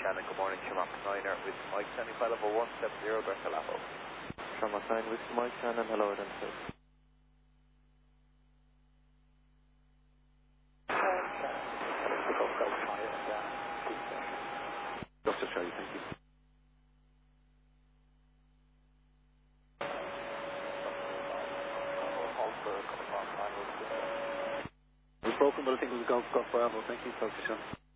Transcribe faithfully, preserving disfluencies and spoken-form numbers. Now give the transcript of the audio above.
Shannon, good morning, Shamrock niner with Mike Shannon, file over one seven zero, Bertha Lapo. Shamrock nine with Mike Shannon, hello, identify. Doctor Charlie, thank you. It was broken, but I think it was gone, gone forever. Thank you, Doctor Charlie.